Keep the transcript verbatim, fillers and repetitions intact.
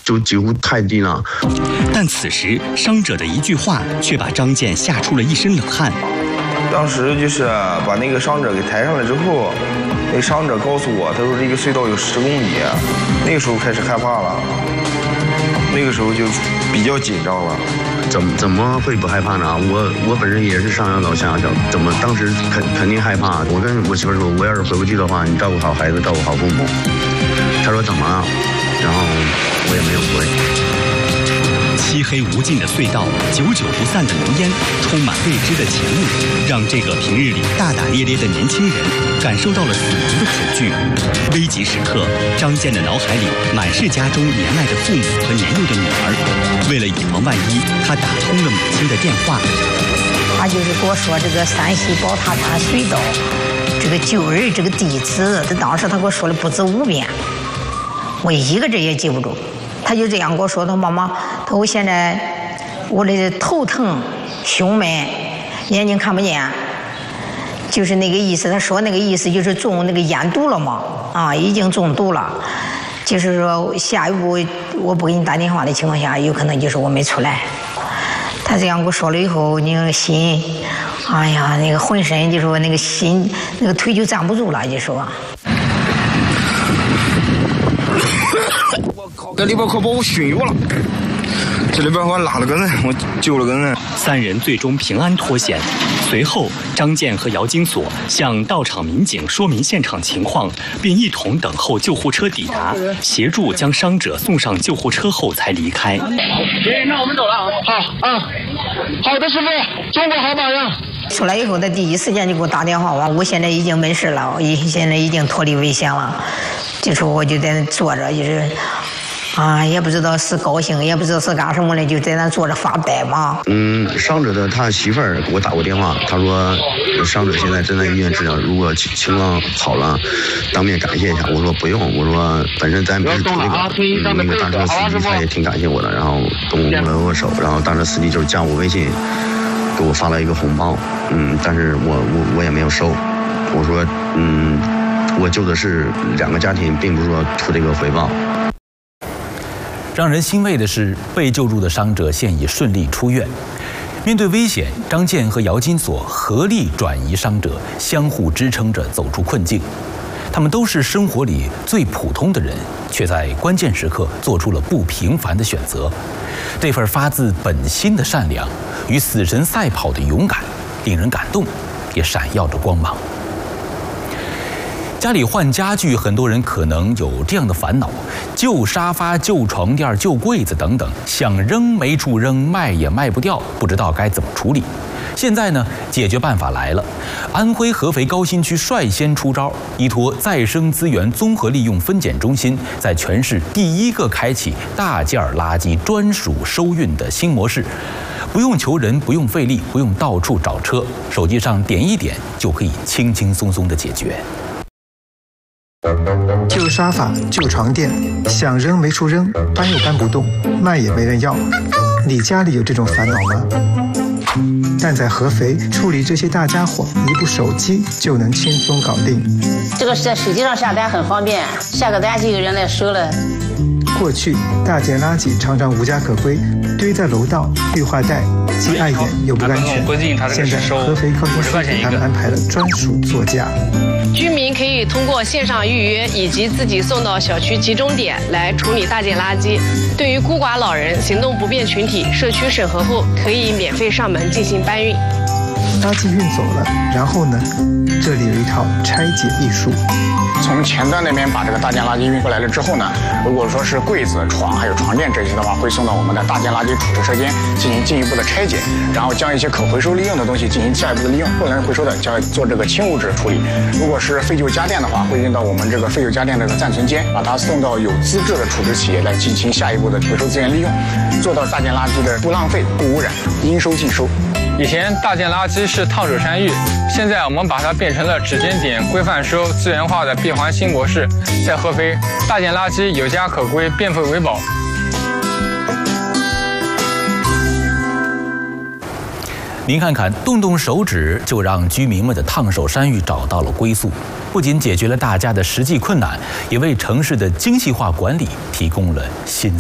就几乎太低了。 但此时伤者的一句话却把张健吓出了一身冷汗。 当时就是把那个伤者给抬上来之后，那个伤者告诉我，他说这个隧道有十公里，那个时候开始害怕了，那个时候就比较紧张了。 怎么怎么会不害怕呢？我我本身也是上有老下有小，怎么当时肯肯定害怕。我跟我媳妇说，我要是回不去的话，你照顾好孩子，照顾好父母。她说怎么了？然后我也没有回。 漆黑无尽的隧道，久久不散的浓烟，充满未知的前路，让这个平日里大大咧咧的年轻人感受到了死亡的恐惧。危急时刻，张健的脑海里满是家中年迈的父母和年幼的女儿。为了以防万一，他打通了母亲的电话。 他就是跟我说这个山西宝塔山隧道，这个救人这个地址，他当时他给我说了不止五遍，我一个字也记不住。他就这样跟我说，他妈妈，他说我现在我的头疼、胸闷，眼睛看不见，就是那个意思。他说那个意思就是中那个烟毒了嘛，啊，已经中毒了。就是说下一步我不给你打电话的情况下，有可能就是我没出来。他这样跟我说了以后，那个心，哎呀，那个浑身就说那个心，那个腿就站不住了，就说。 这里边可把我熏晕了，这里边我拉了个人，我救了个人。 三人最终平安脱险。随后，张健和姚金锁向到场民警说明现场情况，并一同等候救护车抵达，协助将伤者送上救护车后才离开。 对，那我们走了啊！好啊，好的，师傅，中国好榜样。 出来以后，他第一时间就给我打电话，我现在已经没事了，我现在已经脱离危险了。这时候我就在那坐着，就是。啊，也不知道是高兴，也不知道是干什么的，就在那坐着发呆嘛。 嗯，伤者的他媳妇儿给我打过电话，他说伤者现在正在医院治疗，如果情况好了，当面感谢一下。我说不用，我说本身咱不是那个、嗯、那个大车司机，他也挺感谢我的，然后跟我握了握手，然后大车司机就是加我微信，给我发了一个红包，嗯，但是我我我也没有收。我说嗯，我救的是两个家庭，并不是说图这个回报。 让人欣慰的是，被救助的伤者现已顺利出院。面对危险，张健和姚金锁合力转移伤者，相互支撑着走出困境。他们都是生活里最普通的人，却在关键时刻做出了不平凡的选择。这份发自本心的善良，与死神赛跑的勇敢，令人感动，也闪耀着光芒。家里换家具，很多人可能有这样的烦恼：旧沙发、旧床垫、旧柜子等等，想扔没处扔，卖也卖不掉，不知道该怎么处理。现在呢，解决办法来了。安徽合肥高新区率先出招，依托再生资源综合利用分拣中心，在全市第一个开启大件垃圾专属收运的新模式。不用求人，不用费力，不用到处找车，手机上点一点就可以轻轻松松的解决。 旧沙发、旧床垫，想扔没处扔，搬又搬不动，卖也没人要。你家里有这种烦恼吗？但在合肥，处理这些大家伙，一部手机就能轻松搞定。 这个是在手机上下单很方便，下个单就有人来收了。 过去大件垃圾常常无家可归，堆在楼道、绿化带，既碍眼又不安全。现在合肥高新区给他们安排了专属座驾。 居民可以通过线上预约以及自己送到小区集中点来处理大件垃圾。对于孤寡老人、行动不便群体，社区审核后可以免费上门进行搬运。 垃圾运走了，然后呢？这里有一套拆解艺术。 从前端那边把这个大件垃圾运过来了之后呢，如果说是柜子、床还有床垫这些的话，会送到我们的大件垃圾处置车间进行进一步的拆解，然后将一些可回收利用的东西进行下一步的利用，不能回收的将做这个轻物质处理。如果是废旧家电的话，会运到我们这个废旧家电这个暂存间，把它送到有资质的处置企业来进行下一步的回收资源利用，做到大件垃圾的不浪费、不污染，应收尽收。 以前大件垃圾是烫手山芋，现在我们把它变成了指尖点、规范收、资源化的闭环新模式。在合肥，大件垃圾有家可归，变废为宝。 您看看，动动手指就让居民们的烫手山芋找到了归宿，不仅解决了大家的实际困难，也为城市的精细化管理提供了新